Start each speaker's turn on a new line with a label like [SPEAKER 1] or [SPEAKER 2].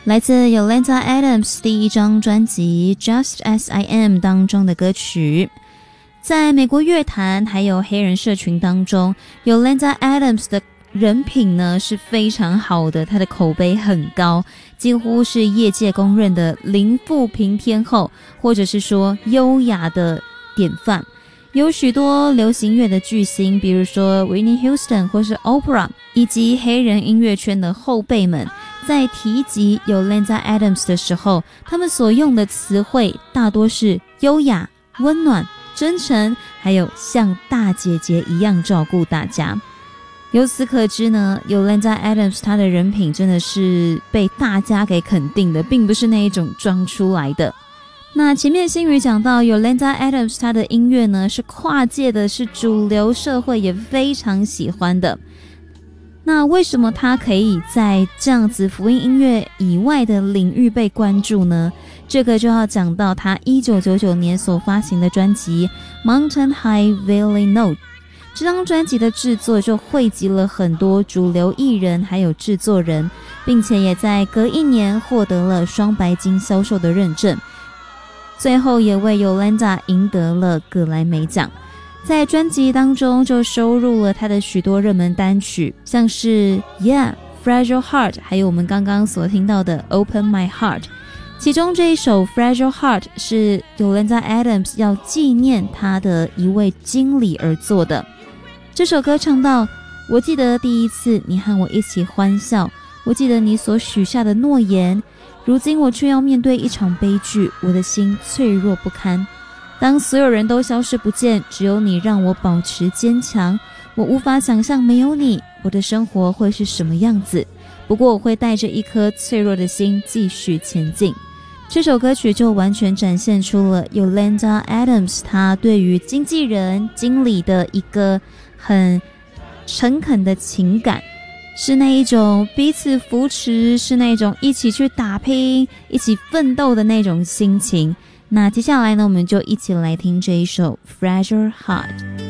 [SPEAKER 1] 来自 Yolanda Adams 第一张专辑 Just As I Am 当中的歌曲。在美国乐坛还有黑人社群当中， Yolanda Adams 的人品呢是非常好的，她的口碑很高，几乎是业界公认的零负评天后，或者是说优雅的典范。有许多流行乐的巨星，比如说 Whitney Houston 或是 Oprah， 以及黑人音乐圈的后辈们，在提及 Yolanda Adams 的时候，他们所用的词汇大多是优雅、温暖、真诚，还有像大姐姐一样照顾大家。由此可知呢， Yolanda Adams 她的人品真的是被大家给肯定的，并不是那一种装出来的。那前面新宇讲到 Yolanda Adams 她的音乐呢是跨界的，是主流社会也非常喜欢的。那为什么她可以在这样子福音音乐以外的领域被关注呢？这个就要讲到她1999年所发行的专辑 Mountain High Valley Note。 这张专辑的制作就汇集了很多主流艺人还有制作人，并且也在隔一年获得了双白金销售的认证，最后也为 Yolanda 赢得了葛莱美奖。在专辑当中就收录了她的许多热门单曲，像是 Yeah、Fragile Heart， 还有我们刚刚所听到的 Open My Heart。 其中这一首 Fragile Heart 是 Yolanda Adams 要纪念她的一位经理而做的。这首歌唱到，我记得第一次你和我一起欢笑，我记得你所许下的诺言，如今我却要面对一场悲剧，我的心脆弱不堪。当所有人都消失不见，只有你让我保持坚强。我无法想象没有你，我的生活会是什么样子。不过我会带着一颗脆弱的心继续前进。这首歌曲就完全展现出了 Yolanda Adams 她对于经纪人、经理的一个很诚恳的情感，是那一种彼此扶持，是那种一起去打拼、一起奋斗的那种心情。那接下来呢，我们就一起来听这一首 Fragile Heart。